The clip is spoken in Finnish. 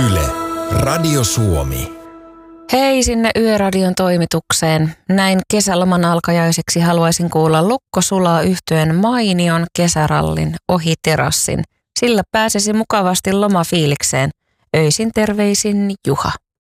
Yle, Radio Suomi. Hei sinne Yöradion toimitukseen. Näin kesäloman alkajaiseksi haluaisin kuulla Lukko sulaa -yhtyeen mainion kesärallin ohi terassin. Sillä pääsisi mukavasti lomafiilikseen. Öisin terveisin Juha.